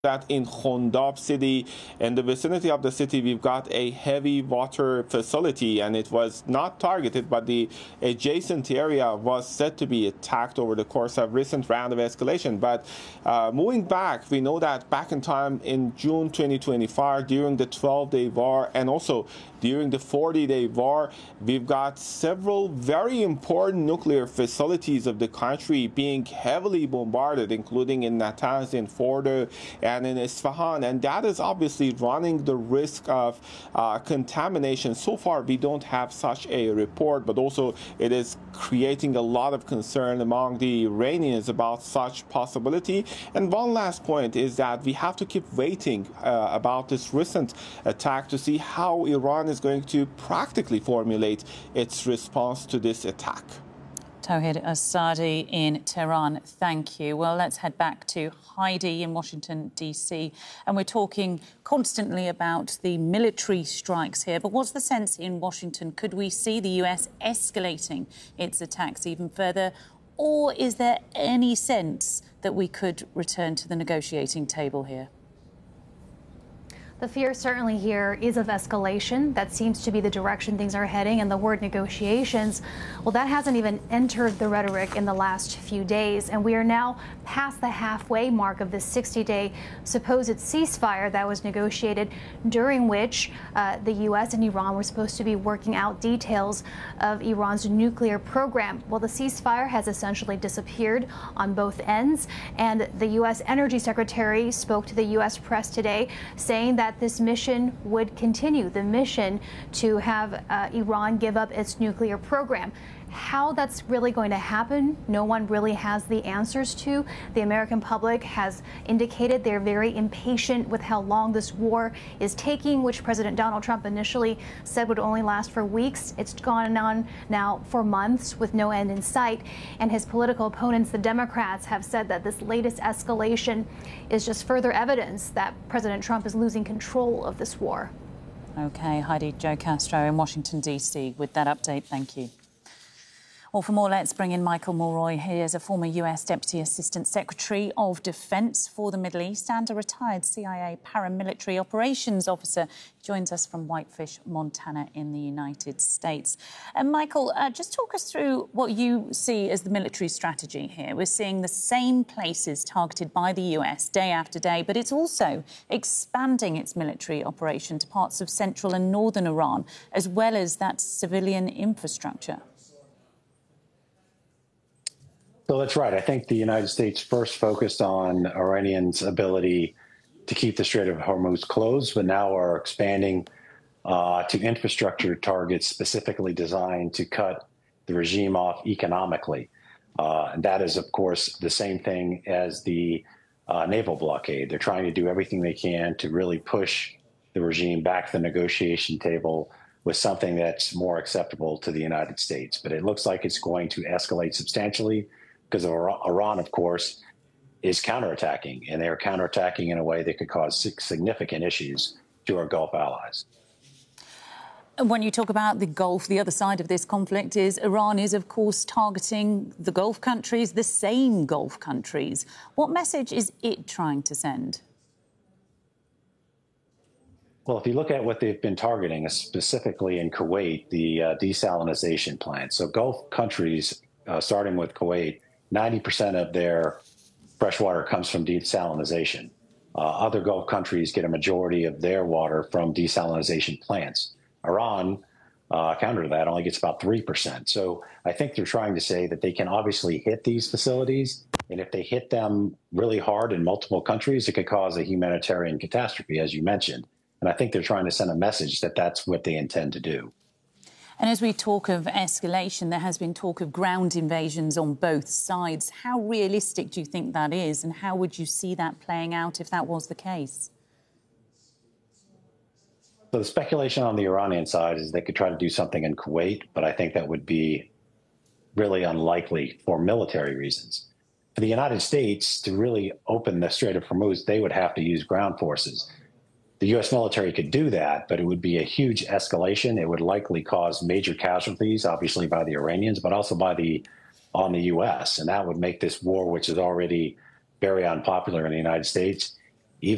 that in Khondab city, in the vicinity of the city, we've got a heavy water facility, and it was not targeted, but the adjacent area was said to be attacked over the course of recent round of escalation. But moving back, we know that back in time in June 2025, during the 12-day war and also during the 40-day war, we've got several very important nuclear facilities of the country being heavily bombarded, including in Natanz, in Fordo, and in Isfahan, and that is obviously running the risk of contamination. So far, we don't have such a report, but also it is creating a lot of concern among the Iranians about such possibility. And one last point is that we have to keep waiting about this recent attack to see how Iran is going to practically formulate its response to this attack. Tauhid Asadi in Tehran, thank you. Well, let's head back to Heidi in Washington, D.C. And we're talking constantly about the military strikes here. But what's the sense in Washington? Could we see the U.S. escalating its attacks even further? Or is there any sense that we could return to the negotiating table here? The fear certainly here is of escalation. That seems to be the direction things are heading. And the word negotiations, well, that hasn't even entered the rhetoric in the last few days. And we are now past the halfway mark of this 60-day supposed ceasefire that was negotiated, during which the U.S. and Iran were supposed to be working out details of Iran's nuclear program. Well, the ceasefire has essentially disappeared on both ends. And the U.S. Energy Secretary spoke to the U.S. press today, saying that this mission would continue, the mission to have Iran give up its nuclear program. How that's really going to happen, no one really has the answers to. The American public has indicated they're very impatient with how long this war is taking, which President Donald Trump initially said would only last for weeks. It's gone on now for months with no end in sight. And his political opponents, the Democrats, have said that this latest escalation is just further evidence that President Trump is losing control of this war. OK, Heidi Jo Castro in Washington, D.C. with that update. Thank you. Well, for more, let's bring in Michael Mulroy. He is a former US Deputy Assistant Secretary of Defense for the Middle East and a retired CIA paramilitary operations officer. He joins us from Whitefish, Montana in the United States. And Michael, just talk us through what you see as the military strategy here. We're seeing the same places targeted by the US day after day, but it's also expanding its military operation to parts of central and northern Iran, as well as that civilian infrastructure. So that's right. I think the United States first focused on Iranians' ability to keep the Strait of Hormuz closed, but now are expanding to infrastructure targets specifically designed to cut the regime off economically. And that is, of course, the same thing as the naval blockade. They're trying to do everything they can to really push the regime back to the negotiation table with something that's more acceptable to the United States. But it looks like it's going to escalate substantially, because Iran, of course, is counterattacking, and they're counterattacking in a way that could cause significant issues to our Gulf allies. And when you talk about the Gulf, the other side of this conflict is Iran is, of course, targeting the Gulf countries, the same Gulf countries. What message is it trying to send? Well, if you look at what they've been targeting, specifically in Kuwait, the desalination plant. So Gulf countries, starting with Kuwait, 90% of their fresh water comes from desalination. Other Gulf countries get a majority of their water from desalination plants. Iran, counter to that, only gets about 3%. So I think they're trying to say that they can obviously hit these facilities, and if they hit them really hard in multiple countries, it could cause a humanitarian catastrophe, as you mentioned. And I think they're trying to send a message that that's what they intend to do. And as we talk of escalation, there has been talk of ground invasions on both sides. How realistic do you think that is, and how would you see that playing out if that was the case? So the speculation on the Iranian side is they could try to do something in Kuwait, but I think that would be really unlikely for military reasons. For the United States to really open the Strait of Hormuz, they would have to use ground forces. The U.S. military could do that, but it would be a huge escalation. It would likely cause major casualties, obviously by the Iranians, but also on the U.S. And that would make this war, which is already very unpopular in the United States,